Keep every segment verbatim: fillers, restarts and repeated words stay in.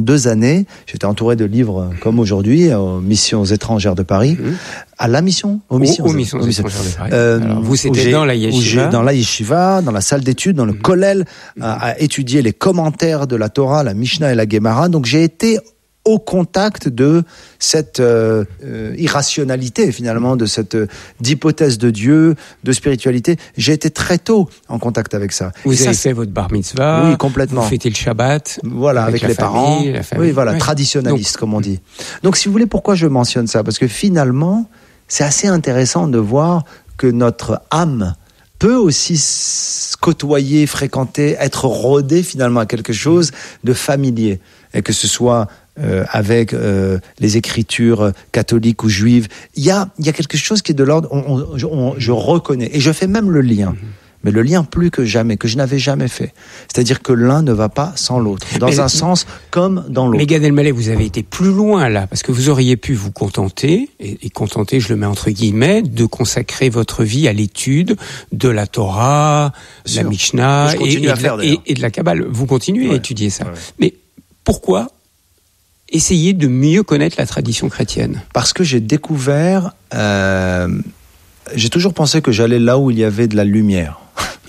deux années, j'étais entouré de livres comme aujourd'hui, aux missions étrangères de Paris, mmh. à la mission, aux missions, aux, aux missions, aux missions étrangères de Paris. Euh, Alors, vous, c'était dans la yeshiva, dans la yeshiva, dans la salle d'études, dans le mmh. kollel, mmh. à, à étudier les commentaires de la Torah, la Mishnah et la Gemara. Donc j'ai été au contact de cette euh, euh, irrationalité finalement, de cette euh, d'hypothèse de Dieu, de spiritualité. J'ai été très tôt en contact avec ça. Vous Et avez ça, fait votre bar mitzvah. Oui, complètement. Vous fêtez le Shabbat. Voilà, avec, avec les famille, parents. La famille. Oui, voilà, ouais. traditionnaliste Donc, comme on dit. Donc, si vous voulez, pourquoi je mentionne ça ? Parce que finalement, c'est assez intéressant de voir que notre âme peut aussi côtoyer, fréquenter, être rodée finalement à quelque chose de familier, et que ce soit Euh, avec euh, les écritures catholiques ou juives, il y a, il y a quelque chose qui est de l'ordre, on, on, on, je reconnais, et je fais même le lien, mm-hmm. mais le lien plus que jamais, que je n'avais jamais fait. C'est-à-dire que l'un ne va pas sans l'autre, dans mais un le... sens comme dans l'autre. Mais Gad Elmaleh, vous avez été plus loin là, parce que vous auriez pu vous contenter, et, et contenter, je le mets entre guillemets, de consacrer votre vie à l'étude de la Torah, de la Mishnah et, et, de la, et, et de la Kabbale. Vous continuez ouais. à étudier ça. Ouais. Mais pourquoi essayer de mieux connaître la tradition chrétienne ? Parce que j'ai découvert, euh, j'ai toujours pensé que j'allais là où il y avait de la lumière.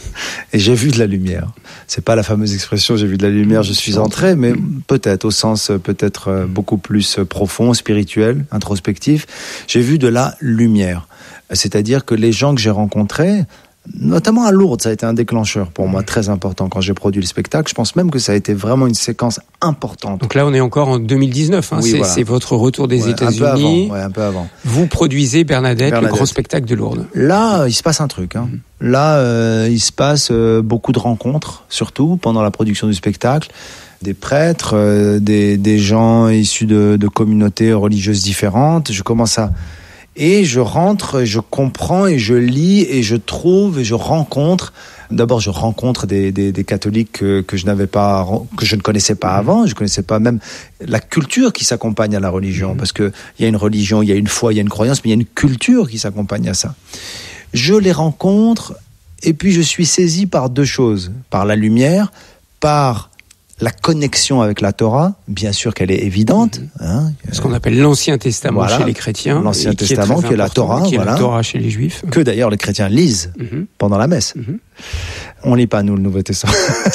Et j'ai vu de la lumière. C'est pas la fameuse expression « j'ai vu de la lumière, je suis entré », mais peut-être au sens peut-être beaucoup plus profond, spirituel, introspectif. J'ai vu de la lumière. C'est-à-dire que les gens que j'ai rencontrés, notamment à Lourdes, ça a été un déclencheur pour moi très important quand j'ai produit le spectacle. Je pense même que ça a été vraiment une séquence importante. Donc là, on est encore en deux mille dix-neuf. Hein. Oui, c'est, voilà. c'est votre retour des ouais, États-Unis. Un peu avant. Ouais, un peu avant. Vous produisez Bernadette, Bernadette, le grand spectacle de Lourdes. Là, il se passe un truc. Hein. Mmh. Là, euh, il se passe euh, beaucoup de rencontres, surtout pendant la production du spectacle. Des prêtres, euh, des, des gens issus de, de communautés religieuses différentes. Je commence à... Et je rentre, je comprends et je lis et je trouve et je rencontre. D'abord, je rencontre des, des, des catholiques que, que je n'avais pas, que je ne connaissais pas avant. Je connaissais pas même la culture qui s'accompagne à la religion, parce que il y a une religion, il y a une foi, il y a une croyance, mais il y a une culture qui s'accompagne à ça. Je les rencontre et puis je suis saisi par deux choses, par la lumière, par la connexion avec la Torah, bien sûr qu'elle est évidente. Mmh. Hein, ce qu'on appelle l'Ancien Testament voilà, chez les chrétiens. L'Ancien Testament, qui est, qui est la Torah. Qui est voilà, la Torah chez les Juifs. Que d'ailleurs les chrétiens lisent mmh. pendant la messe. Mmh. On lit pas, nous, le Nouveau Testament.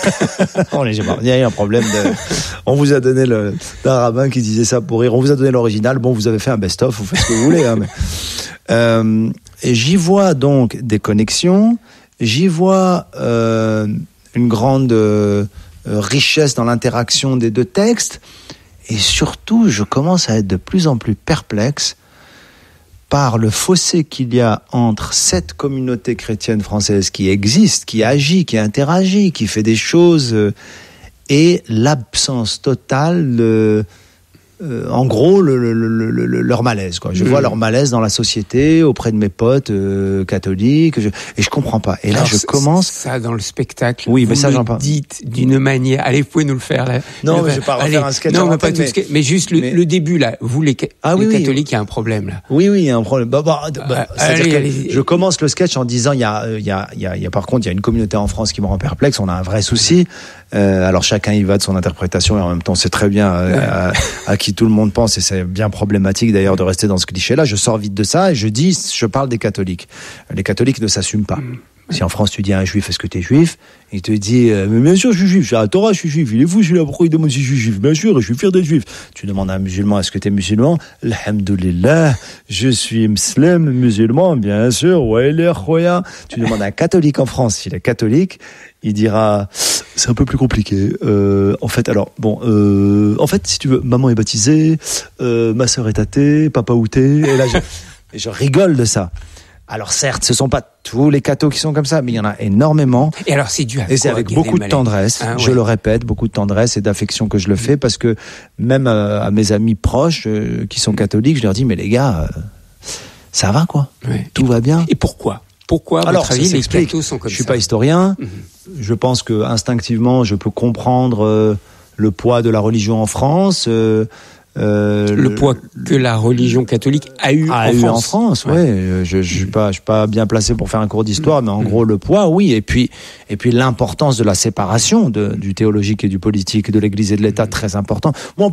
On lit pas. Il y a eu un problème de... On vous a donné le... d'un rabbin qui disait ça pour rire. On vous a donné l'original. Bon, vous avez fait un best-of, vous faites ce que vous voulez. Hein, mais... euh, et j'y vois donc des connexions. J'y vois euh, une grande... Euh, Euh, richesse dans l'interaction des deux textes, et surtout je commence à être de plus en plus perplexe par le fossé qu'il y a entre cette communauté chrétienne française qui existe, qui agit, qui interagit, qui fait des choses, euh, et l'absence totale de... Euh, en gros, le, le, le, le, leur malaise, quoi. Je mmh. vois leur malaise dans la société, auprès de mes potes euh, catholiques, je, et je comprends pas. Et là, alors, je commence... Ça, dans le spectacle, oui, mais vous ça, le j'en parle. dites d'une manière... Allez, vous pouvez nous le faire, là. Non, le mais faire. je vais pas refaire Allez, un sketch. Non, mais pas tête, tout mais... sketch. Mais juste le, mais... le début, là. Vous, les, ah, les oui, catholiques, il oui. y a un problème, là. Oui, oui, il y a un problème. Bah, bah, bah, euh, c'est-à-dire allez, que allez. je commence le sketch en disant, il y a, il y a, il y a, il y a, par contre, il y a une communauté en France qui me rend perplexe. On a un vrai souci. Euh, alors chacun y va de son interprétation, et en même temps, c'est très bien euh, ouais. à, à qui tout le monde pense, et c'est bien problématique d'ailleurs de rester dans ce cliché-là. Je sors vite de ça et je dis, je parle des catholiques. Les catholiques ne s'assument pas. Mmh. Si en France tu dis à un juif, est-ce que tu es juif ? Il te dit, euh, mais bien sûr je suis juif, j'ai la Torah, je suis juif. Il est fou celui-là, pourquoi il demande si je suis juif ? Bien sûr, je suis fier d'être juif. Tu demandes à un musulman, est-ce que tu es musulman ? Alhamdoulilah, je suis musulman, musulman, bien sûr. Ouais, les khoya. Tu demandes à un catholique en France, s'il est catholique, il dira, c'est un peu plus compliqué. Euh, en fait, alors, bon, euh, en fait, si tu veux, maman est baptisée, euh, ma sœur est athée, papa outé, et là, je, et je rigole de ça. Alors certes, ce sont pas tous les cathos qui sont comme ça, mais il y en a énormément. Et alors c'est dû à Et c'est avec beaucoup de tendresse, hein, je ouais. le répète, beaucoup de tendresse et d'affection que je le fais, parce que même euh, à mes amis proches euh, qui sont catholiques, je leur dis, mais les gars, euh, ça va quoi, ouais. tout et, va bien. Et pourquoi Pourquoi, à alors, votre avis, les cathos sont comme ça ? Je suis pas historien, mm-hmm. je pense que instinctivement, je peux comprendre euh, le poids de la religion en France. Euh, Euh, le poids que la religion catholique a eu, a en, eu France. en France. Ouais. ouais. Je, je suis pas, je suis pas bien placé pour faire un cours d'histoire, mais en mmh. gros le poids, oui. Et puis, et puis l'importance de la séparation de, du théologique et du politique, de l'Église et de l'État, très important. Moi,